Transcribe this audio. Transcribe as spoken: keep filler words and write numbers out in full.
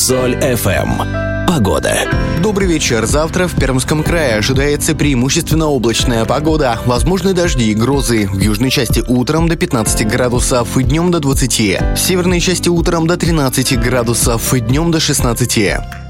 Соль эф эм. Погода. Добрый вечер. Завтра в Пермском крае ожидается преимущественно облачная погода. Возможны дожди и грозы. В южной части утром до пятнадцати градусов и днем до двадцати. В северной части утром до тринадцати градусов и днем до шестнадцати.